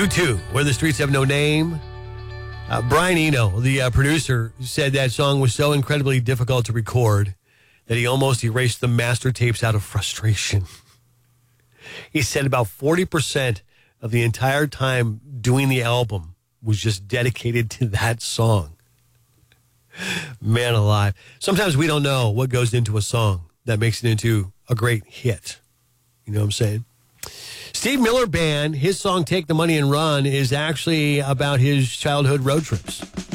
U2, Where the Streets Have No Name. Brian Eno, the producer, said that song was so incredibly difficult to record that he almost erased the master tapes out of frustration. He said about 40% of the entire time doing the album was just dedicated to that song. Man alive. Sometimes we don't know what goes into a song that makes it into a great hit. You know what I'm saying? Steve Miller Band, his song Take the Money and Run is actually about his childhood road trips.